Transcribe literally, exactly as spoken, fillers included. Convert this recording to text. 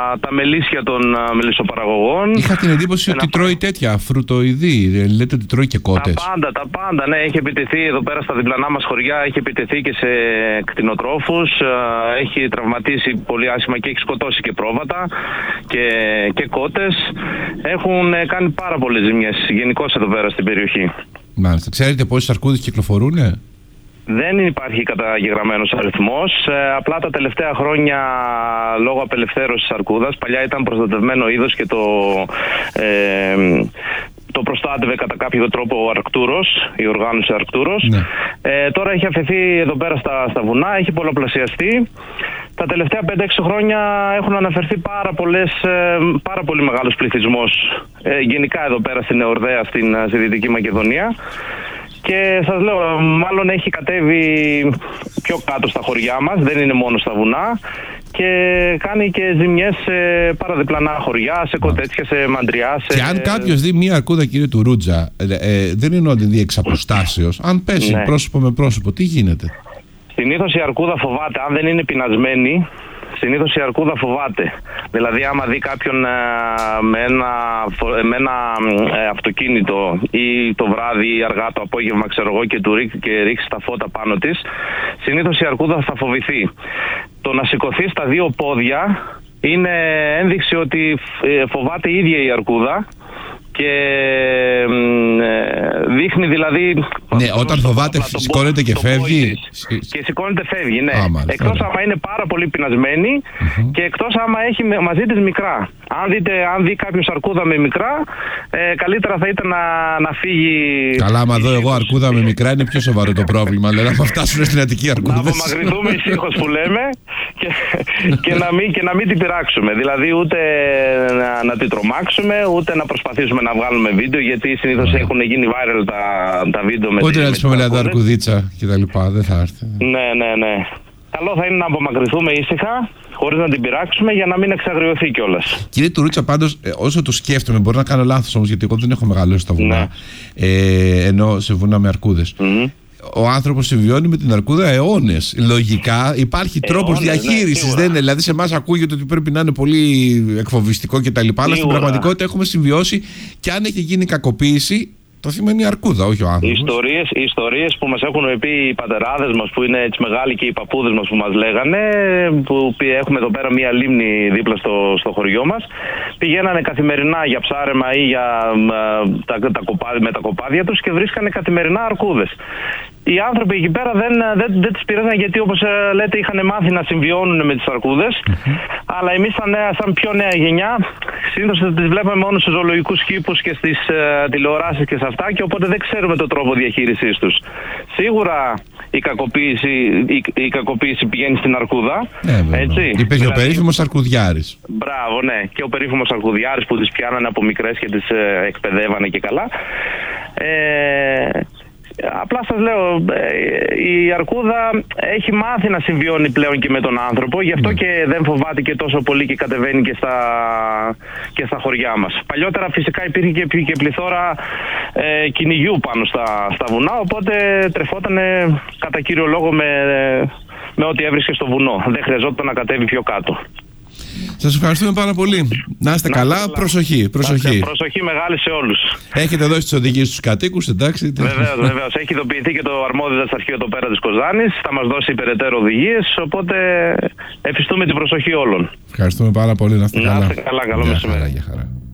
τα μελίσια των α, μελισσοπαραγωγών. Είχα την εντύπωση ότι τρώει τέτοια φρουτοειδή. Λέτε ότι τρώει και κότες. Τα πάντα, τα πάντα. Ναι, έχει επιτεθεί εδώ πέρα στα διπλανά μας χωριά, έχει επιτεθεί και σε κτηνοτρόφους. Έχει τραυματίσει πολύ άσχημα και έχει σκοτώσει και πρόβατα και, και κότες. Έχουν κάνει πάρα πολλές ζημιές γενικώς εδώ πέρα στην περιοχή. Μάλιστα. Ξέρετε πόσες αρκούδες κυκλοφορούνε? Δεν υπάρχει καταγεγραμμένος αριθμός. Ε, απλά τα τελευταία χρόνια, λόγω απελευθέρωσης αρκούδας, παλιά ήταν προστατευμένο είδος και το, ε, το προστάτευε κατά κάποιο τρόπο ο Αρκτούρος, η οργάνωση Αρκτούρος. Ναι. Ε, τώρα έχει αφαιθεί εδώ πέρα στα, στα βουνά, έχει πολλαπλασιαστεί. Τα τελευταία πέντε έξι χρόνια έχουν αναφερθεί πάρα, πολλές, πάρα πολύ μεγάλος πληθυσμός ε, γενικά εδώ πέρα στην Εορδαία, στην, στη Δυτική Μακεδονία. Και σας λέω, μάλλον έχει κατέβει πιο κάτω στα χωριά μας, δεν είναι μόνο στα βουνά, και κάνει και ζημιές σε παραδιπλανά χωριά, σε κοτέτσια, σε μαντριά. Σε... Και αν κάποιος δει μία αρκούδα, κύριε Τουρούτζα, ε, ε, δεν είναι ότι δει εξ αποστάσεως. Αν πέσει ναι. πρόσωπο με πρόσωπο, τι γίνεται? Συνήθως η αρκούδα φοβάται, αν δεν είναι πεινασμένη. Συνήθως η αρκούδα φοβάται. Δηλαδή άμα δει κάποιον ε, με ένα, με ένα ε, αυτοκίνητο ή το βράδυ ή αργά το απόγευμα, ξέρω εγώ, και του ρίξει, και ρίξει τα φώτα πάνω της, συνήθως η αρκούδα θα φοβηθεί. Το να σηκωθεί στα δύο πόδια είναι ένδειξη ότι φοβάται η ίδια η αρκούδα. Και ε, δείχνει δηλαδή... Ναι, όταν φοβάται σηκώνεται και φεύγει. Και σηκώνεται φεύγει, ναι. Άμα, εκτός άμα είναι πάρα πολύ πεινασμένη mm-hmm. και εκτός άμα έχει μαζί της μικρά. Αν, δείτε, αν δει κάποιος αρκούδα με μικρά, ε, καλύτερα θα ήταν να, να φύγει... Καλά, άμα δω εγώ αρκούδα με μικρά είναι πιο σοβαρό το πρόβλημα. Δηλαδή, άμα φτάσουν στην Αττική αρκούδες. Να απομακρυνθούμε ησύχως που λέμε και, και, να μην, και να μην την πειράξουμε. Δηλαδή, ούτε να, να την τρομάξουμε, ούτε να προσπαθήσουμε να βγάλουμε βίντεο, γιατί συνήθως yeah. έχουν γίνει viral τα, τα βίντεο με. Ούτε να της πούμε λέτε αρκουδίτσα και τα λοιπά, δεν θα έρθει. Ναι, ναι, ναι. Καλό θα είναι να απομακρυνθούμε ήσυχα, χωρίς να την πειράξουμε, για να μην εξαγριωθεί κιόλας. Κύριε Τουρούτσα, πάντως, ε, όσο το σκέφτομαι, μπορεί να κάνω λάθος όμως, γιατί εγώ δεν έχω μεγαλώσει στα βουνά, ναι. ε, ενώ σε βουνά με αρκούδες. Mm-hmm. Ο άνθρωπος συμβιώνει με την αρκούδα αιώνες. Λογικά υπάρχει τρόπος διαχείρισης. Ναι, δεν είναι. Δηλαδή, σε εμάς ακούγεται ότι πρέπει να είναι πολύ εκφοβιστικό κτλ. Αλλά στην πραγματικότητα έχουμε συμβιώσει, και αν έχει γίνει κακοποίηση, το θύμα είναι η αρκούδα, όχι ο άνθρωπος. Οι ιστορίες, οι ιστορίες που μας έχουν πει οι πατεράδες μας, που είναι έτσι μεγάλοι, και οι παππούδες μας που μας λέγανε, που έχουμε εδώ πέρα μία λίμνη δίπλα στο, στο χωριό μας, πηγαίνανε καθημερινά για ψάρεμα ή για, τα, τα κοπάδια, με τα κοπάδια τους, και βρίσκανε καθημερινά αρκούδες. Οι άνθρωποι εκεί πέρα δεν, δεν, δεν τις πειράζαν, γιατί όπως ε, λέτε είχαν μάθει να συμβιώνουν με τις αρκούδες. Mm-hmm. Αλλά εμείς σαν, σαν πιο νέα γενιά συνήθως τις βλέπαμε μόνο στους ζωολογικούς κήπους και στις ε, τηλεοράσεις και σε αυτά, και οπότε δεν ξέρουμε τον τρόπο διαχείρισής τους. Σίγουρα η κακοποίηση, η, η κακοποίηση πηγαίνει στην αρκούδα. Yeah, έτσι. Υπήρχε δηλαδή, ο περίφημος αρκουδιάρης. Μπράβο, ναι. Και ο περίφημος αρκουδιάρης που τις πιάνανε από μικρές και τις ε, εκπαιδεύανε και καλά. Ε, Απλά σας λέω, η αρκούδα έχει μάθει να συμβιώνει πλέον και με τον άνθρωπο, γι' αυτό και δεν φοβάται και τόσο πολύ και κατεβαίνει και στα, και στα χωριά μας. Παλιότερα φυσικά υπήρχε και, και πληθώρα ε, κυνηγιού πάνω στα, στα βουνά, οπότε τρεφόταν κατά κύριο λόγο με, με ό,τι έβρισκε στο βουνό. Δεν χρειαζόταν να κατέβει πιο κάτω. Σας ευχαριστούμε πάρα πολύ. Να είστε καλά. καλά. Προσοχή, προσοχή. Προσοχή μεγάλη σε όλους. Έχετε δώσει τις οδηγίες στους κατοίκους, εντάξει. Βεβαίως, βεβαίως. Έχει ειδοποιηθεί και το αρμόδιο αρχείο εδώ πέρα της Κοζάνης. Θα μας δώσει περαιτέρω οδηγίες. Οπότε εφιστούμε την προσοχή όλων. Ευχαριστούμε πάρα πολύ. Να είστε καλά. Να είστε καλά. Καλό μεσημέρι.